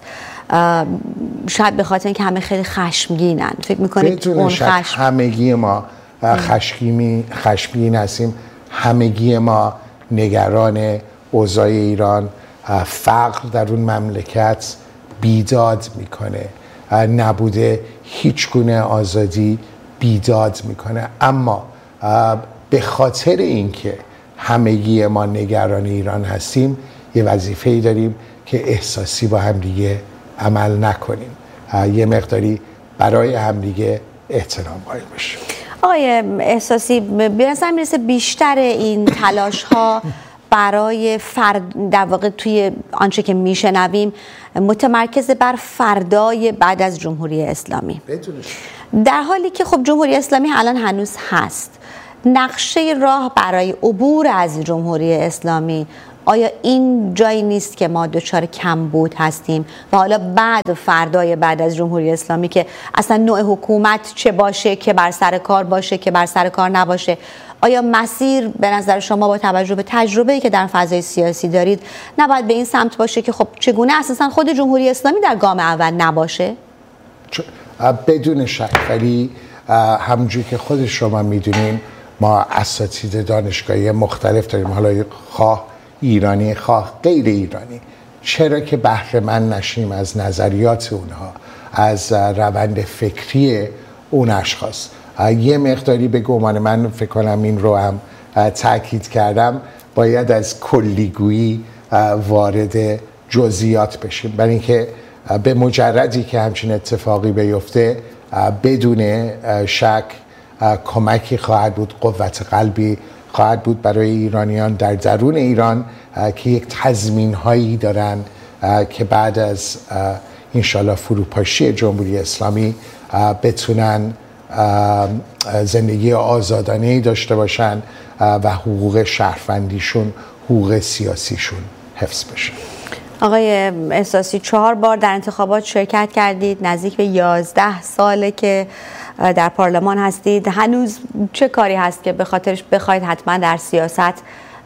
شاید به خاطر اینکه همه خیلی خشمگینن. فکر میکنید اون خشم همگی ما خشمگین هستیم، همگی ما نگران اوضاع ایران، فقر در اون مملکت بیداد میکنه، نبوده هیچ گونه آزادی بیداد میکنه. اما به خاطر اینکه همگی ما نگران ایران هستیم، یه وظیفه‌ای داریم که احساسی با هم دیگه عمل نکنیم، یه مقداری برای هم دیگه احترام قائل بشیم. آقای احساسی، به نظر میرسه بیشتر این تلاش ها برای در واقع توی آنچه که میشنویم متمرکز بر فردای بعد از جمهوری اسلامی، در حالی که خب جمهوری اسلامی الان هنوز هست. نقشه راه برای عبور از جمهوری اسلامی، آیا این جایی نیست که ما دچار کمبود هستیم و حالا فردای بعد از جمهوری اسلامی که اصلا نوع حکومت چه باشه، که بر سر کار باشه، که بر سر کار نباشه، آیا مسیر به نظر شما با توجه به تجربه‌ای که در فضای سیاسی دارید نباید به این سمت باشه که خب چگونه اساسا خود جمهوری اسلامی در گام اول نباشه؟ بدون شک، ولی همونجوری که خود شما میدونین ما اساتید دانشگاهی مختلف داریم، حالا خواه ایرانی خواه غیر ایرانی. چرا که بهره مند نشیم از نظریات اونها، از روند فکری اون اشخاص؟ یه مقداری به گمان من فکر کنم این رو هم تاکید کردم، باید از کلیگویی وارد جزئیات بشیم، برای اینکه به مجردی که همچین اتفاقی بیفته بدون شک کمکی خواهد بود، قوت قلبی خواهد بود برای ایرانیان در درون ایران که یک تضمین هایی دارن که بعد از انشالله فروپاشی جمهوری اسلامی بتونن زندگی آزادانه‌ای داشته باشن و حقوق شهروندیشون، حقوق سیاسیشون حفظ بشه. آقای احساسی 4 بار در انتخابات شرکت کردید، نزدیک به 11 ساله که در پارلمان هستید. هنوز چه کاری هست که به خاطرش بخواید حتما در سیاست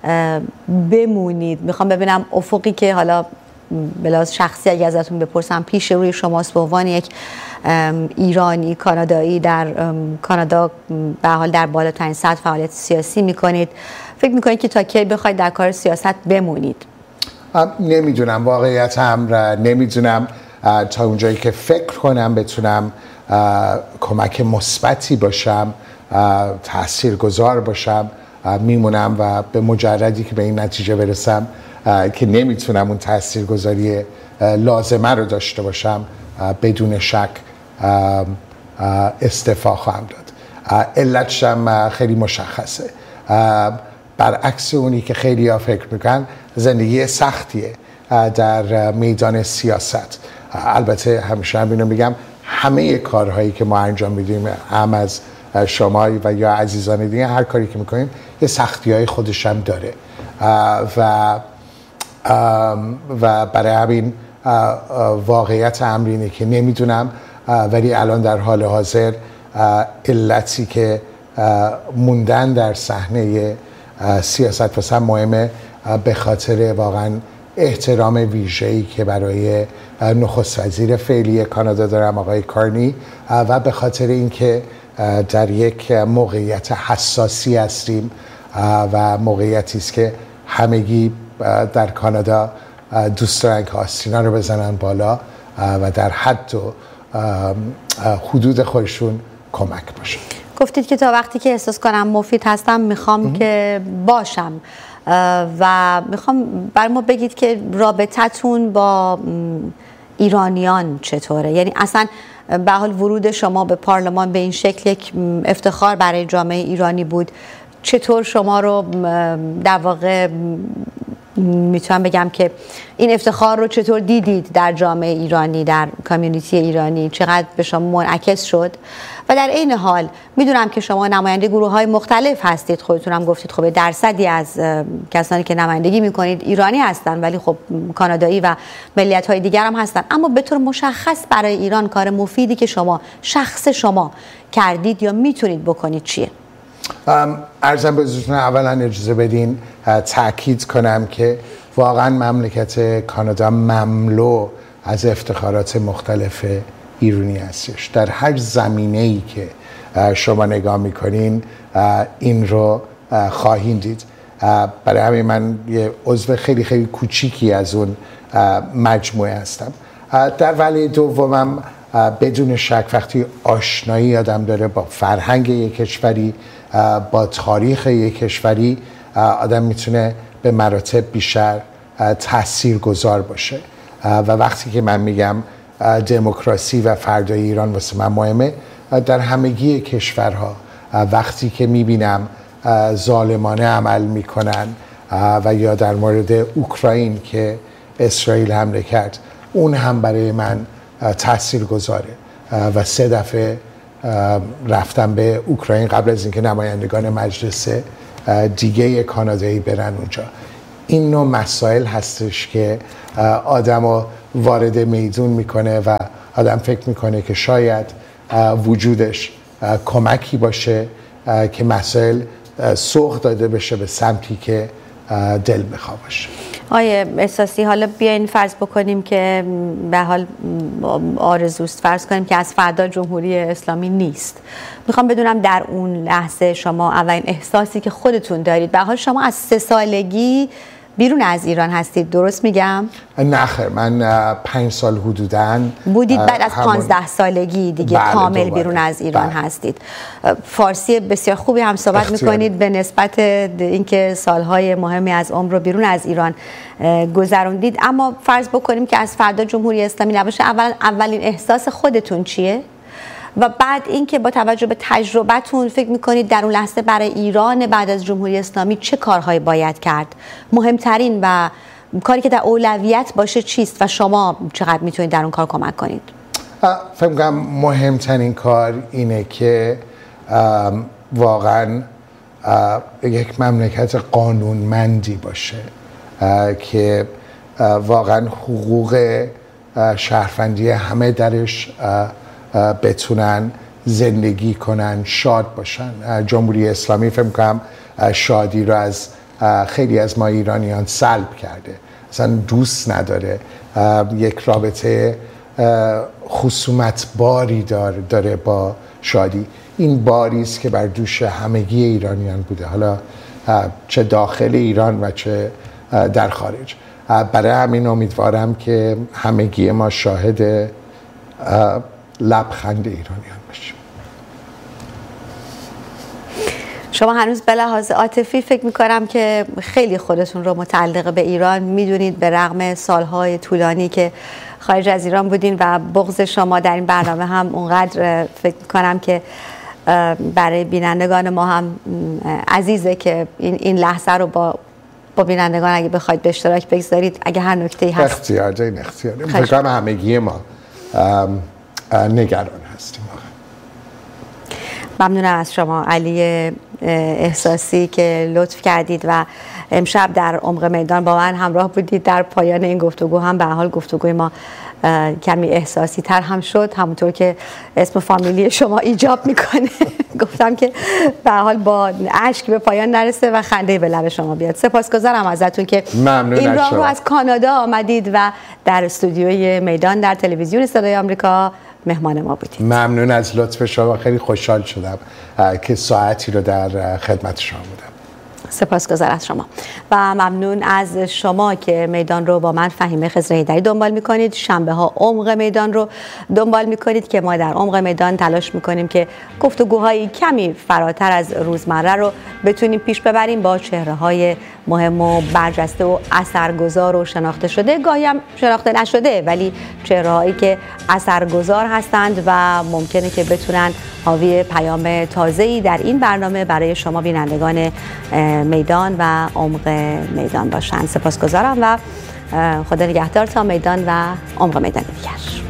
بمونید؟ میخوام ببینم افقی که حالا بلاز شخصی اگه ازتون بپرسم پیش روی شماست به عنوان یک ایرانی کانادایی در کانادا، به حال در بالاترین سطح فعالیت سیاسی میکنید. فکر میکنید که تا کی بخواید در کار سیاست بمونید؟ نمیدونم، واقعیت امر نمیدونم. تا اونجایی که فکر کنم بتونم کمک مثبتی باشم، تاثیرگذار باشم، میمونم و به مجردی که به این نتیجه برسم که نمیتونم اون تاثیرگذاری لازمه رو داشته باشم، بدون شک استعفا خواهم داد. علتش هم خیلی مشخصه، برعکس اونی که خیلی ها فکر میکنن زندگی سختیه در میدان سیاست. البته همیشه هم اینو میگم، همه کارهایی که ما انجام میدیم، هم از شما و یا عزیزان دیگه، هر کاری که میکنیم یه سختی های خودش هم داره و برای همین واقعیت امر اینه که نمیدونم، ولی الان در حال حاضر علتی که موندن در صحنه سیاست واسه مهمه به خاطر واقعا احترام ویژه‌ای که برای نخست وزیر فعلی کانادا دارم، آقای کارنی، و به خاطر اینکه در یک موقعیت حساسی هستیم و موقعیتی است که همگی در کانادا دوست دارن که آستینا رو بزنن بالا و در حد و حدود خودشون کمک باشن. گفتید که تا وقتی که احساس کنم مفید هستم میخوام که باشم و میخوام برای ما بگید که رابطتون با ایرانیان چطوره؟ یعنی اصلا به حال ورود شما به پارلمان به این شکل یک افتخار برای جامعه ایرانی بود. چطور شما رو در واقع میتونم بگم که این افتخار رو چطور دیدید در جامعه ایرانی، در کامیونیتی ایرانی؟ چقدر به شما منعکس شد؟ و در این حال میدونم که شما نماینده گروه‌های مختلف هستید، خودتون هم گفتید خب درصدی از کسانی که نمایندگی میکنید ایرانی هستن، ولی خب کانادایی و ملیت‌های دیگر هم هستن. اما به طور مشخص برای ایران کار مفیدی که شخص شما کردید یا میتونید بکنید چیه؟ عرضم به حضورتون اولا اجازه بدین تأکید کنم که واقعا مملکت کانادا مملو از افتخارات مختلف ایرانی هستش. در هر زمینه‌ای که شما نگاه میکنین این رو خواهید دید. برای همین من یه عضو خیلی خیلی کوچیکی از اون مجموعه هستم. در ولی دومم بدون شک وقتی آشنایی آدم داره با فرهنگ یک کشوری، با تاریخ یک کشوری، آدم میتونه به مراتب بیشتر تاثیرگذار باشه. و وقتی که من میگم دموکراسی و فردای ایران واسه من مهمه، در همگی کشورها وقتی که میبینم ظالمانه عمل میکنن و یا در مورد اوکراین که اسرائیل حمله کرد، اون هم برای من تاثیرگذاره و 3 دفعه رفتم به اوکراین قبل از اینکه نمایندگان مجلس دیگه کانادایی برن اونجا. این نوع مسائل هستش که آدمو وارد میدون میکنه و آدم فکر میکنه که شاید وجودش کمکی باشه که مسائل سوق داده بشه به سمتی که دل بخواه باشه. آیه احساسی، حالا بیاین فرض بکنیم که به حال آرزوست، فرض کنیم که از فردا جمهوری اسلامی نیست. میخوام بدونم در اون لحظه شما اولین احساسی که خودتون دارید، به حال شما از 3 سالگی بیرون از ایران هستید، درست میگم؟ نه خیر، من 5 سال حدوداً بودید، بعد از 15 سالگی دیگه کامل بیرون از ایران هستید. فارسی بسیار خوبی هم صحبت میکنید به نسبت اینکه سالهای مهمی از عمر رو بیرون از ایران گذروندید. اما فرض بکنیم که از فردا جمهوری اسلامی نباشه، اولین احساس خودتون چیه؟ و بعد اینکه با توجه به تجربتون فکر میکنید در اون لحظه برای ایران بعد از جمهوری اسلامی چه کارهایی باید کرد؟ مهمترین و کاری که در اولویت باشه چیست و شما چقدر میتونید در اون کار کمک کنید؟ فکر میکنم مهمترین کار اینه که واقعا یک مملکت قانونمندی باشه که واقعا حقوق شهروندی همه درش بتونن زندگی کنن، شاد باشن. جمهوری اسلامی فکر می‌کنم شادی رو از خیلی از ما ایرانیان سلب کرده، اصلا دوست نداره. یک رابطه خصومت باری داره با شادی. این باری است که بر دوش همگی ایرانیان بوده، حالا چه داخل ایران و چه در خارج. برای همین امیدوارم که همگی ما شاهد لبخند ایرانیان باشیم. شما هنوز به لحاظ عاطفی فکر می‌کنم که خیلی خودتون رو متعلق به ایران می‌دونید، به رغم سالهای طولانی که خارج از ایران بودین و بغض شما در این برنامه هم اونقدر فکر می‌کنم که برای بینندگان ما هم عزیزه که این لحظه رو با بینندگان اگه بخواید به اشتراک بگذارید، اگه هر نکته‌ای هست. اختیار فکر کنم همگی ما نگران هستیم. ممنونم از شما علی احساسی که لطف کردید و امشب در عمق میدان با من همراه بودید. در پایان این گفتگو هم به حال گفتگوی ما کمی احساسی تر هم شد، همونطور که اسم فامیلی شما ایجاب میکنه. گفتم که به حال با اشک به پایان نرسه و خنده به لب شما بیاد. سپاسگزارم ازتون که این راه رو از کانادا آمدید و در استودیوی میدان در تلویزیون صدای آمریکا مهمان ما بودید. ممنون از لطف شما، خیلی خوشحال شدم که ساعتی رو در خدمت شما بودم. سپاسگزار از شما و ممنون از شما که میدان رو با من فهیمه خضرهیدری دنبال میکنید. شنبه ها عمق میدان رو دنبال میکنید که ما در عمق میدان تلاش میکنیم که گفتگوهایی کمی فراتر از روزمره رو بتونیم پیش ببریم با چهره های مهم و برجسته و اثرگذار و شناخته شده، گاهی هم شناخته نشده، ولی چهره هایی که اثرگذار هستند و ممکنه که بتونن حاوی پیام تازه‌ای در این برنامه برای شما بینندگان میدان و عمق میدان باشند. سپاسگزارم و خدا نگهدار تا میدان و عمق میدان دیگر.